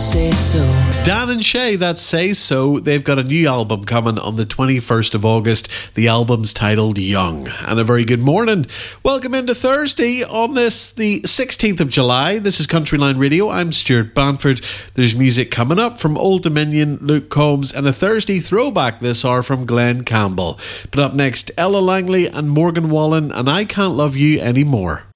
Say so. Dan and Shay, that Say So. They've got a new album coming on the 21st of August. The album's titled Young. And a very good morning. Welcome into Thursday on this, the 16th of July. This is Countryline Radio. I'm Stuart Banford. There's music coming up from Old Dominion, Luke Combs, and a Thursday throwback this hour from Glenn Campbell. But up next, Ella Langley and Morgan Wallen and I Can't Love You Anymore.